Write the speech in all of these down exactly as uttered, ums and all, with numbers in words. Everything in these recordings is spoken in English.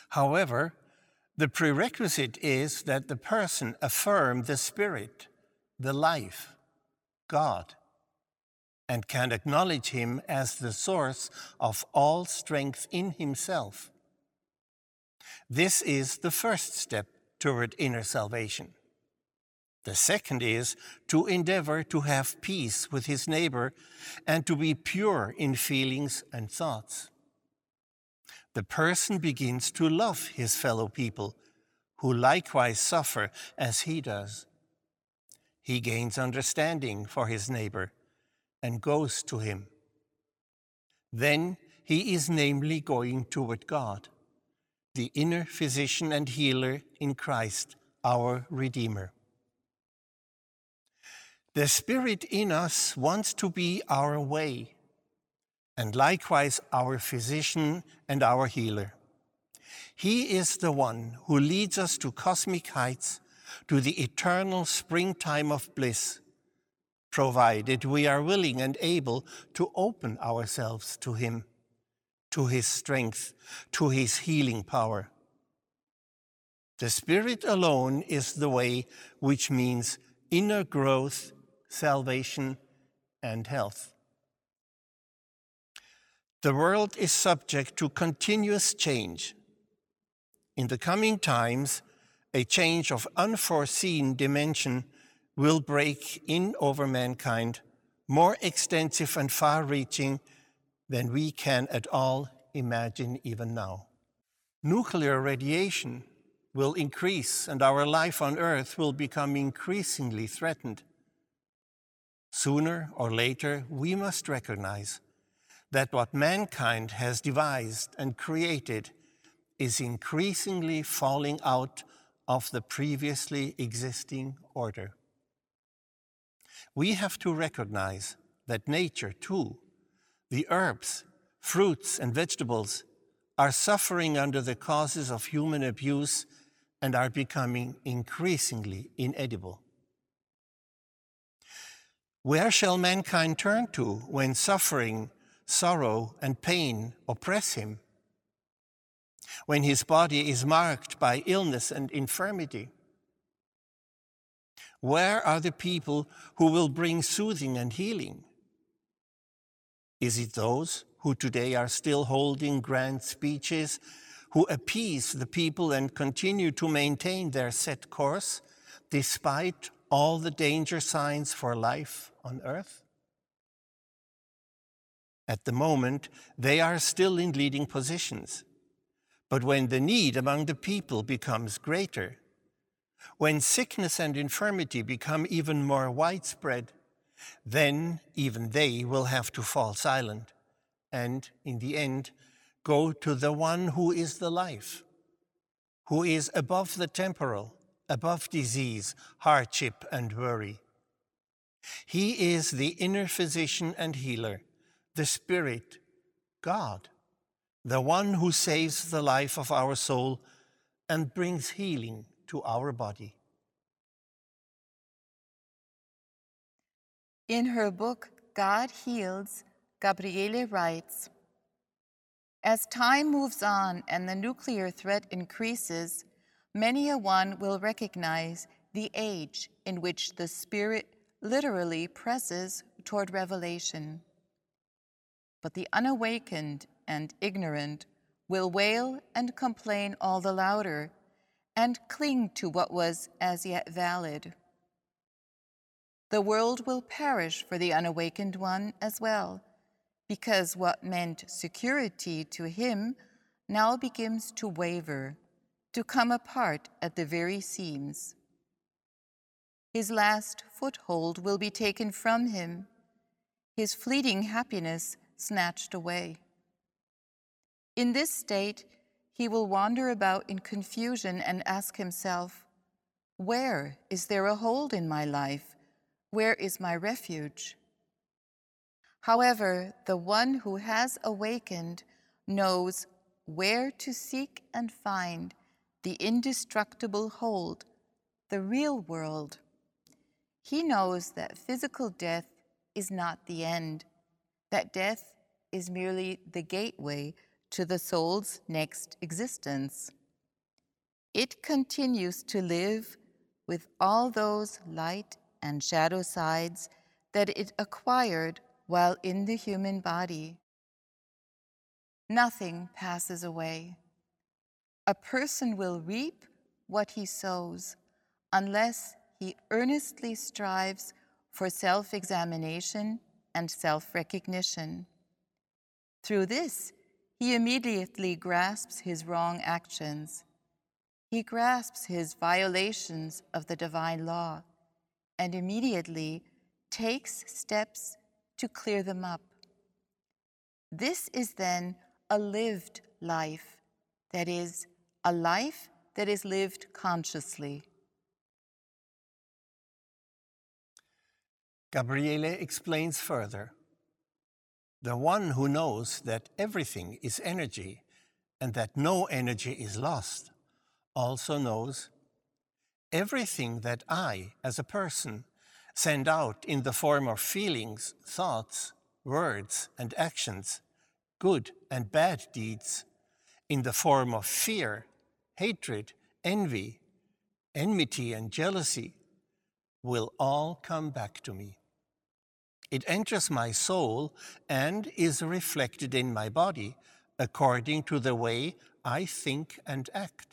However, the prerequisite is that the person affirm the Spirit, the life, God, and can acknowledge him as the source of all strength in himself. This is the first step toward inner salvation. The second is to endeavor to have peace with his neighbor and to be pure in feelings and thoughts. The person begins to love his fellow people, who likewise suffer as he does. He gains understanding for his neighbor and goes to him. Then he is namely going toward God, the inner physician and healer in Christ, our Redeemer. The Spirit in us wants to be our way, and likewise our physician and our healer. He is the one who leads us to cosmic heights, to the eternal springtime of bliss, provided we are willing and able to open ourselves to him, to his strength, to his healing power. The Spirit alone is the way, which means inner growth, salvation, and health. The world is subject to continuous change. In the coming times, a change of unforeseen dimension will break in over mankind, more extensive and far-reaching than we can at all imagine even now. Nuclear radiation will increase, and our life on Earth will become increasingly threatened. Sooner or later, we must recognize that what mankind has devised and created is increasingly falling out of the previously existing order. We have to recognize that nature, too, the herbs, fruits, and vegetables, are suffering under the causes of human abuse and are becoming increasingly inedible. Where shall mankind turn to when suffering, sorrow, and pain oppress him? When his body is marked by illness and infirmity? Where are the people who will bring soothing and healing? Is it those who today are still holding grand speeches, who appease the people and continue to maintain their set course despite all the danger signs for life on Earth? At the moment, they are still in leading positions. But when the need among the people becomes greater, when sickness and infirmity become even more widespread, then even they will have to fall silent and, in the end, go to the one who is the life, who is above the temporal, above disease, hardship, and worry. He is the inner physician and healer, the Spirit, God, the one who saves the life of our soul and brings healing to our body. In her book, God Heals, Gabriele writes, "As time moves on and the nuclear threat increases, many a one will recognize the age in which the Spirit literally presses toward revelation. But the unawakened and ignorant will wail and complain all the louder and cling to what was as yet valid. The world will perish for the unawakened one as well, because what meant security to him now begins to waver, to come apart at the very seams. His last foothold will be taken from him, his fleeting happiness snatched away. In this state, he will wander about in confusion and ask himself, 'Where is there a hold in my life? Where is my refuge?' However, the one who has awakened knows where to seek and find the indestructible hold, the real world. He knows that physical death is not the end, that death is merely the gateway to the soul's next existence. It continues to live with all those light and shadow sides that it acquired while in the human body. Nothing passes away. A person will reap what he sows unless he earnestly strives for self-examination and self-recognition. Through this, he immediately grasps his wrong actions. He grasps his violations of the divine law and immediately takes steps to clear them up. This is then a lived life, that is, a life that is lived consciously. Gabriele explains further. The one who knows that everything is energy and that no energy is lost also knows everything that I, as a person, send out in the form of feelings, thoughts, words, and actions, good and bad deeds, in the form of fear, hatred, envy, enmity, and jealousy, will all come back to me. It enters my soul and is reflected in my body according to the way I think and act.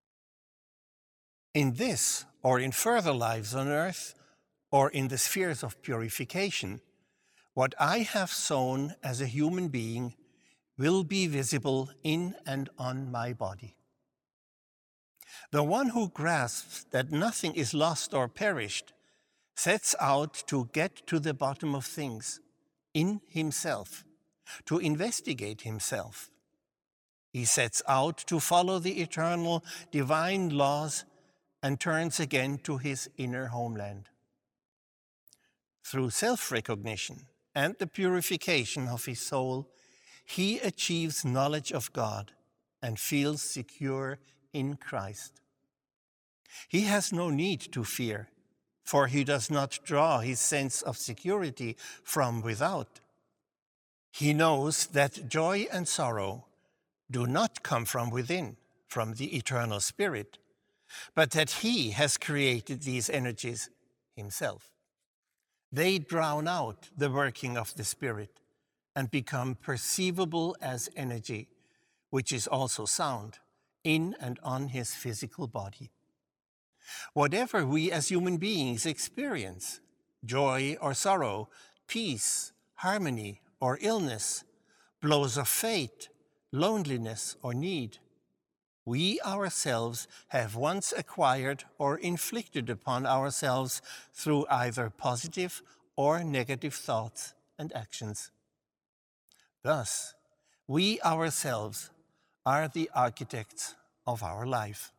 In this, or in further lives on earth, or in the spheres of purification, what I have sown as a human being will be visible in and on my body. The one who grasps that nothing is lost or perished sets out to get to the bottom of things in himself, to investigate himself. He sets out to follow the eternal divine laws and turns again to his inner homeland. Through self-recognition and the purification of his soul, he achieves knowledge of God and feels secure in Christ. He has no need to fear, for he does not draw his sense of security from without. He knows that joy and sorrow do not come from within, from the eternal Spirit, but that he has created these energies himself. They drown out the working of the Spirit and become perceivable as energy, which is also sound, in and on his physical body. Whatever we as human beings experience, joy or sorrow, peace, harmony or illness, blows of fate, loneliness or need, we ourselves have once acquired or inflicted upon ourselves through either positive or negative thoughts and actions. Thus, we ourselves are the architects of our life.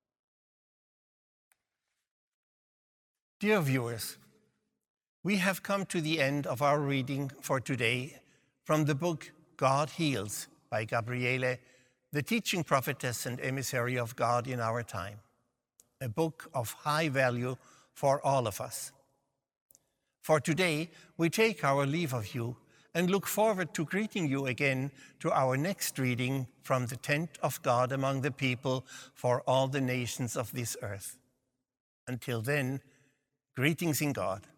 Dear viewers, we have come to the end of our reading for today from the book God Heals by Gabriele, the teaching prophetess and emissary of God in our time, a book of high value for all of us. For today, we take our leave of you and look forward to greeting you again to our next reading from the tent of God among the people for all the nations of this earth. Until then, greetings in God.